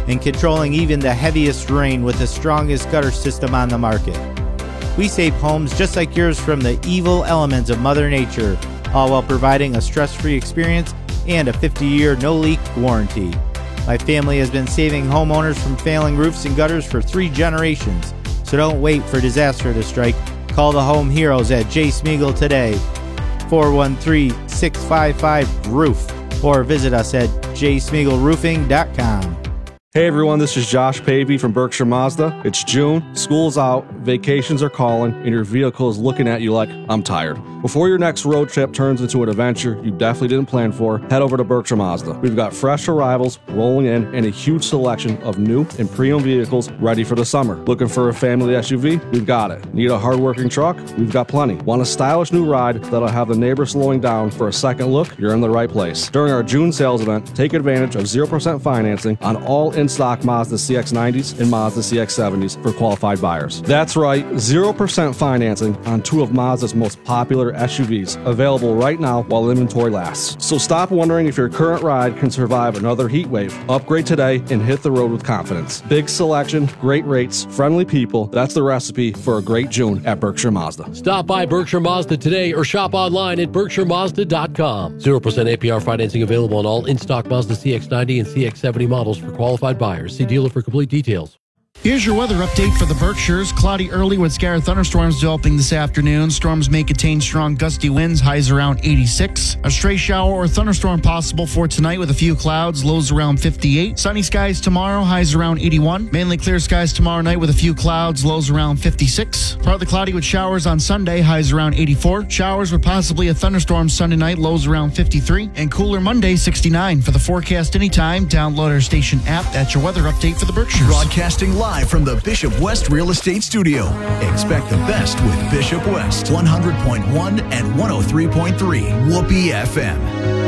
and controlling even the heaviest rain with the strongest gutter system on the market. We save homes just like yours from the evil elements of Mother Nature, all while providing a stress-free experience and a 50-year no-leak warranty. My family has been saving homeowners from failing roofs and gutters for 3 generations, so don't wait for disaster to strike. Call the home heroes at J. Smeagol today, 413-655-ROOF, or visit us at jsmeagolroofing.com. Hey everyone, this is Josh Pavey from Berkshire Mazda. It's June, school's out, vacations are calling, and your vehicle is looking at you like, I'm tired. Before your next road trip turns into an adventure you definitely didn't plan for, head over to Berkshire Mazda. We've got fresh arrivals rolling in and a huge selection of new and pre-owned vehicles ready for the summer. Looking for a family SUV? We've got it. Need a hard-working truck? We've got plenty. Want a stylish new ride that'll have the neighbors slowing down for a second look? You're in the right place. During our June sales event, take advantage of 0% financing on all in-stock Mazda CX-90s and Mazda CX-70s for qualified buyers. That's right, 0% financing on 2 of Mazda's most popular SUVs, available right now while inventory lasts. So stop wondering if your current ride can survive another heat wave. Upgrade today and hit the road with confidence. Big selection, great rates, friendly people. That's the recipe for a great June at Berkshire Mazda. Stop by Berkshire Mazda today or shop online at BerkshireMazda.com. 0% APR financing available on all in-stock Mazda CX-90 and CX-70 models for qualified buyers. See dealer for complete details. Here's your weather update for the Berkshires. Cloudy early with scattered thunderstorms developing this afternoon. Storms may contain strong gusty winds, highs around 86. A stray shower or thunderstorm possible for tonight with a few clouds, lows around 58. Sunny skies tomorrow, highs around 81. Mainly clear skies tomorrow night with a few clouds, lows around 56. Partly cloudy with showers on Sunday, highs around 84. Showers with possibly a thunderstorm Sunday night, lows around 53. And cooler Monday, 69. For the forecast anytime, download our station app. That's your weather update for the Berkshires. Broadcasting live from the Bishop West Real Estate Studio. Expect the best with Bishop West, 100.1 and 103.3 Whoopee FM.